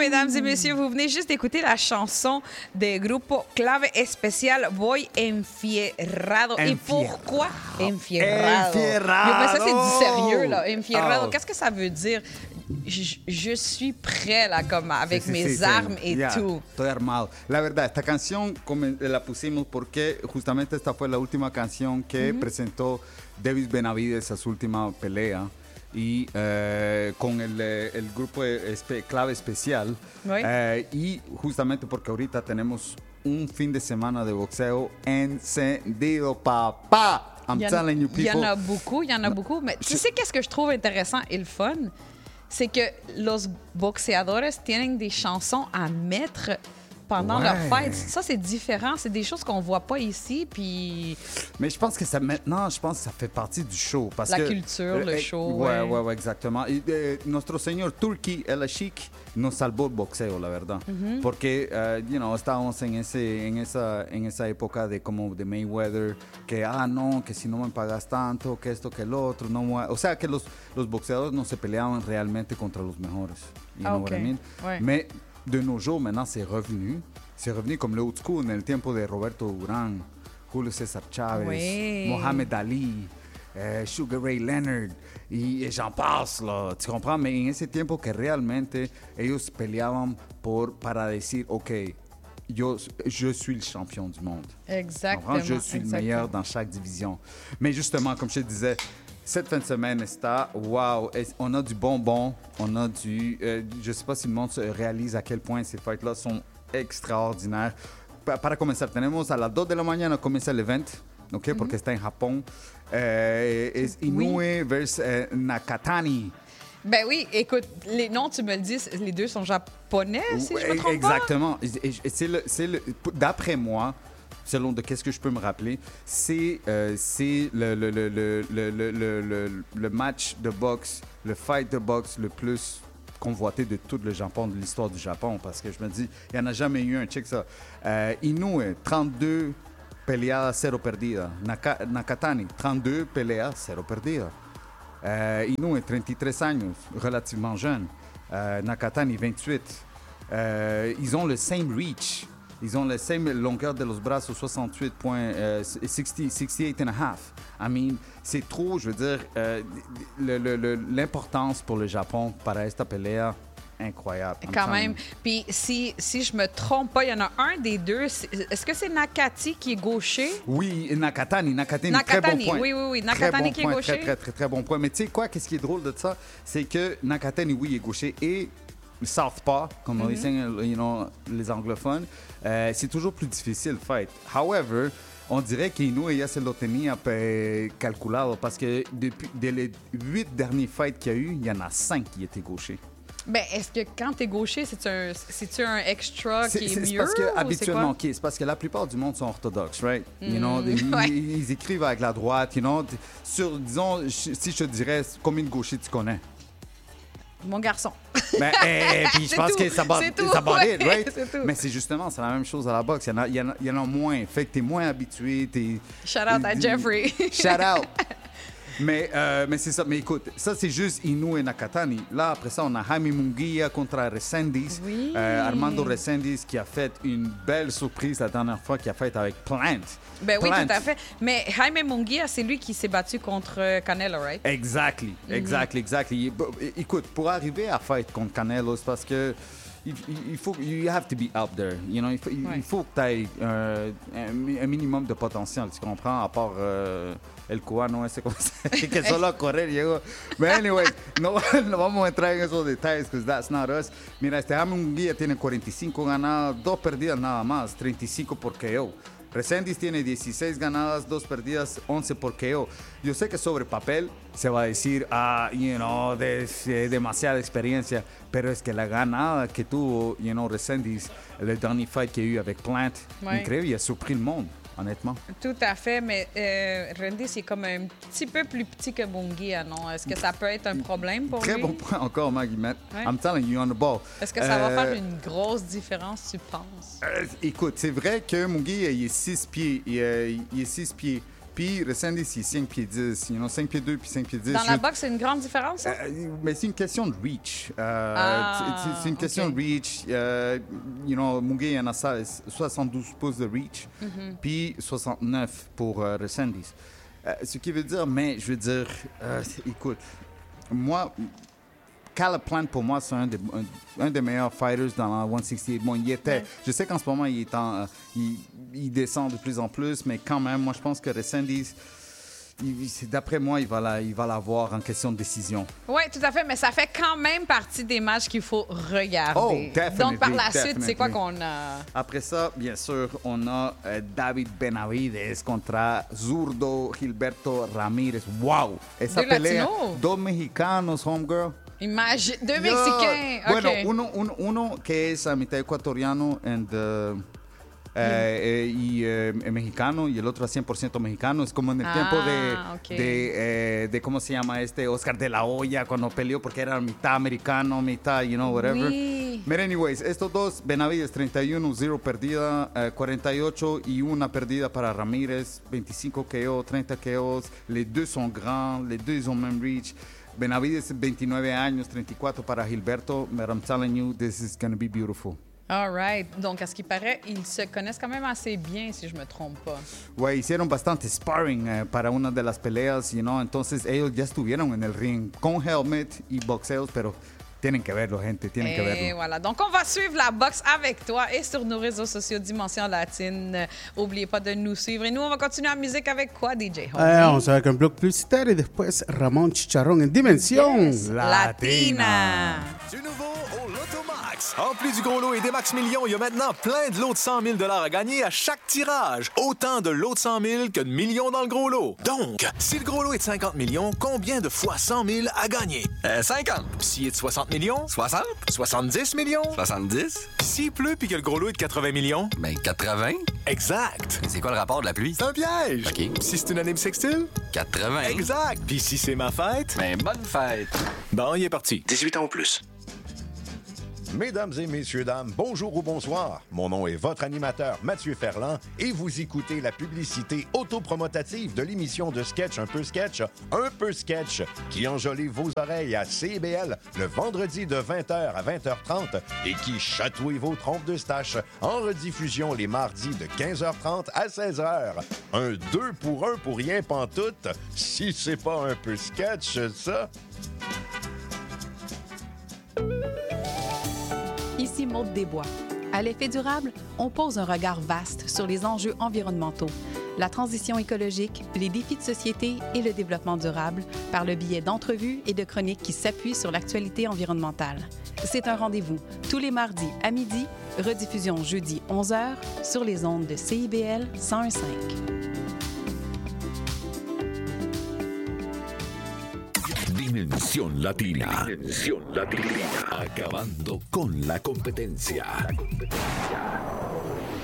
mesdames et messieurs, vous venez juste d'écouter la chanson de Grupo Clave Especial Voy Enfierrado. Et pourquoi Enfierrado? Mais ça, c'est du sérieux, là. Enfierrado. Qu'est-ce que ça veut dire? Je suis prêt, là, comme avec mes armes et tout. Estoy armado. La verdad, esta canción la pusimos porque justamente esta fue la última canción que presentó Davis Benavides a su última pelea. Y con el grupo Clave Especial. Oui. Y justamente porque ahorita tenemos un fin de semana de boxeo encendido, papá. I'm telling you, people. Il y en a beaucoup. Mais tu sais qu'est-ce que je trouve intéressant et le fun? C'est que los boxeadores tienen des chansons à mettre pendant leur fight. Ça, c'est différent. C'est des choses qu'on voit pas ici. Puis... Mais je pense que ça fait partie du show. Parce la que, culture, le show. Ouais, exactement. Y, nuestro señor Turki El Ashik nos salvó el boxeo, la verdad. Porque, estábamos en esa época de como de Mayweather, que, no, que si no me pagas tanto, que esto, que el otro. O sea, que los boxeadores no se peleaban realmente contra los mejores. You know what I mean? Ouais. Mais de nos jours, maintenant, c'est revenu. C'est revenu comme le old school, dans le tiempo de Roberto Durán, Julio César Chávez, Mohamed Ali, Sugar Ray Leonard, y j'en passe, là, tu comprends? Mais en ese tiempo que realmente ellos peleaban para decir, OK, je suis le champion du monde. Exactement. Je suis le meilleur dans chaque division. Mais justement, comme je te disais, cette fin de semaine está, wow, on a du bonbon, on a du... je sais pas si le monde se réalise à quel point ces fights-là sont extraordinaires. Para comenzar, tenemos a las 2 de la mañana comienza el event, ¿ok? Porque está en Japón. Es Inoue versus Nakatani. Ben oui, écoute, les noms, tu me le dis, les deux sont japonais, si je me trompe exactement. D'après moi, selon de qu'est-ce que je peux me rappeler, c'est le match de boxe, le fight de boxe le plus convoité de tout le Japon, de l'histoire du Japon, parce que je me dis, il n'y en a jamais eu un. Check ça. Inoue, 32 peleas, 0 perdida. Nakatani, 32 peleas, 0 perdida. Inoue, 33 años, relativement jeune. Nakatani, 28. Ils ont le same reach. Ils ont la même longueur de los brazos, 68 and a half. I mean, c'est trop, je veux dire, l'importance pour le Japon para esta pelea, incroyable. Quand même. Puis si je me trompe pas, il y en a un des deux. Est-ce que c'est Nakati qui est gaucher? Oui, Nakatani, très bon point. Oui. Nakatani qui est gaucher. Très bon point. Mais tu sais quoi, qu'est-ce qui est drôle de ça? C'est que Nakatani, oui, est gaucher et southpaw, comme on dit, les anglophones, c'est toujours plus difficile, fight. However, on dirait qu'Inoue ya se lo tenía calculado parce que dès les 8 derniers fights qu'il y a eu, il y en a 5 qui étaient gauchers. Ben, est-ce que quand t'es gaucher, c'est-tu un extra qui est mieux? C'est parce que habituellement, c'est parce que la plupart du monde sont orthodoxes, right? Ils écrivent avec la droite, disons, si je te dirais combien de gauchers tu connais? Mon garçon. Ben, puis je pense que ça bat it, right? C'est tout. Mais c'est justement, c'est la même chose à la boxe. Il y en a moins. Fait que t'es moins habitué. Shout out à Jeffrey. Shout out. Mais c'est ça. Mais écoute, ça, c'est juste Inoue et Nakatani. Là, après ça, on a Jaime Munguia contre Resendiz. Oui. Armando Resendiz qui a fait une belle surprise la dernière fois qu'il a fait avec Plant. Ben oui, tout à fait. Mais Jaime Munguia, c'est lui qui s'est battu contre Canelo, right? Exactly. Écoute, pour arriver à fight contre Canelo, c'est parce que il faut, you have to be out there. Il faut que tu aies un minimum de potentiel, tu comprends? À part el cubano ese que solo correr llegó. But anyway, no vamos a entrar en esos detalles, because that's not us. Mira, Jaime Munguia tiene 45 ganadas, 2 perdidas nada más, 35 por KO. Resendiz tiene 16 ganadas, 2 perdidas, 11 por KO. Yo sé que sobre papel se va a decir, demasiada experiencia, pero es que la ganada que tuvo, Resendiz, le dernier fight qu'il y a eu avec Plant, incroyable, il a surpris le monde, honnêtement. Tout à fait, mais Randy, c'est comme un petit peu plus petit que Munguia, non? Est-ce que ça peut être un problème pour lui? Très bon point encore, Maggie Matt. I'm telling you, on the ball. Est-ce que ça va faire une grosse différence, tu penses? Écoute, c'est vrai que Munguia, il est 6 pieds. Il est 6 pieds. Puis Puis Resendez, c'est 5 pieds 10. 5 pieds 2 puis 5 pieds 10. Dans la boxe, c'est une grande différence, ça? Mais c'est une question de reach. C'est une question de reach. Mungué, il y en a ça, 72 pouces de reach, puis 69 pour Resendez. Ce qui veut dire, écoute, moi, Caleb Plant, pour moi, c'est un des meilleurs fighters dans la 168. Bon, je sais qu'en ce moment, il descend de plus en plus, mais quand même, moi, je pense que Resendez, d'après moi, il va l'avoir en question de décision. Oui, tout à fait, mais ça fait quand même partie des matchs qu'il faut regarder. Oh, definitely, donc, par la suite, c'est quoi qu'on a? Après ça, bien sûr, on a David Benavidez contre Zurdo Gilberto Ramírez. Wow! Esa pelea, dos mexicanos, homegirl. Imagine, deux Mexicains. Okay. Bueno, uno que es a mitad ecuatoriano y mexicano, y el otro a 100% mexicano. Es como en el tiempo de ¿cómo se llama Oscar de la Hoya, cuando peleó, porque era mitad americano, mitad, whatever. Oui. But anyways, estos dos, Benavidez 31, 0 perdida, 48 y 1 perdida para Ramírez, 25 KO, 30 KOs. Les deux sont grands, les deux ont même reach. Benavidez, 29 años, 34 para Gilberto. But I'm telling you, this is going to be beautiful. All right. Donc, à ce qui paraît, ils se connaissent quand même assez bien, si je me trompe pas. Ouais, hicieron bastante sparring para una de las peleas, entonces ellos ya estuvieron en el ring con helmet y boxeos, pero tienen que verlo, gente, tienen que verlo. Et voilà. Donc, on va suivre la boxe avec toi et sur nos réseaux sociaux Dimension Latine. N'oubliez pas de nous suivre. Et nous, on va continuer la musique avec quoi, DJ? Vamos a ver con bloc publicitario y después Ramón Chicharrón en Dimension Latina. Du nouveau au Lotomax. En plus du gros lot et des max millions, il y a maintenant plein de lots de 100 000 à gagner à chaque tirage. Autant de lots de 100 000 que de millions dans le gros lot. Donc, si le gros lot est de 50 millions, combien de fois 100 000 à gagner? 50. S'il est de 60 millions? 60. 70 millions? 70. S'il pleut puis que le gros lot est de 80 millions? Ben, 80. Exact. Mais c'est quoi le rapport de la pluie? C'est un piège. OK. Si c'est une année bissextile? 80. Exact. Puis si c'est ma fête? Ben, bonne fête. Bon, il est parti. 18 ans ou plus. Mesdames et messieurs, dames, bonjour ou bonsoir. Mon nom est votre animateur Mathieu Ferland et vous écoutez la publicité autopromotative de l'émission de sketch Un peu sketch, qui enjolive vos oreilles à CIBL le vendredi de 20h à 20h30 et qui chatouille vos trompes d'Eustache en rediffusion les mardis de 15h30 à 16h. Un 2 pour 1 pour rien pantoute, si c'est pas un peu sketch, ça... Ici Maude Desbois. À l'effet durable, on pose un regard vaste sur les enjeux environnementaux, la transition écologique, les défis de société et le développement durable par le biais d'entrevues et de chroniques qui s'appuient sur l'actualité environnementale. C'est un rendez-vous tous les mardis à midi, rediffusion jeudi 11h sur les ondes de CIBL 101.5. Dimensión Latina. Dimensión Latina. Acabando con la competencia.